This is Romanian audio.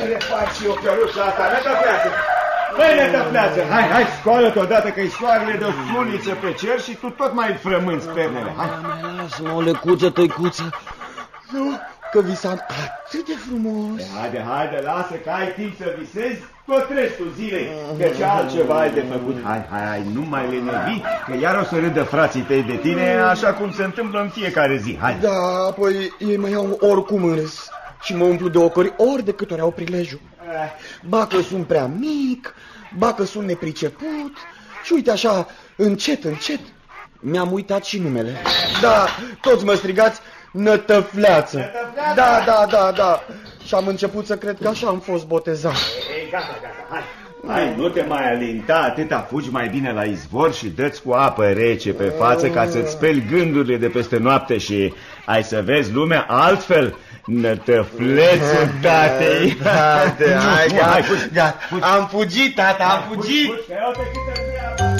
le faci și eu căruța asta, Nătăfleață. Băi, Nătăfleață, hai, scoală-te odată că-i soarele de o suliță pe cer și tu tot mai frămânți pernele. Hai. Lasă-mă, o lecuță, tăicuță. Nu, că visam atât de frumos. Haide, lasă că ai timp să visezi tot restul zilei, că ce altceva ai de făcut. Hai, nu mai lenevi, că iar o să râdă frații tăi de tine, așa cum se întâmplă în fiecare zi. Hai. Da, apoi ei mă iau oricum în râs și mă umplu de ocări ori de câte ori au prilejul. Ba că sunt prea mic, ba că sunt nepriceput și uite așa, încet, mi-am uitat și numele. Da, toți mă strigați Nătăfleață. Da. Și am început să cred că așa am fost botezat. Ei, gata, hai, nu te mai alinta atâta, fugi mai bine la izvor și dă-ți cu apă rece pe față ca să-ți speli gândurile de peste noapte și ai să vezi lumea altfel. Nătăflețul tatei. Hai, gata. Am fugit, tata, am fugit.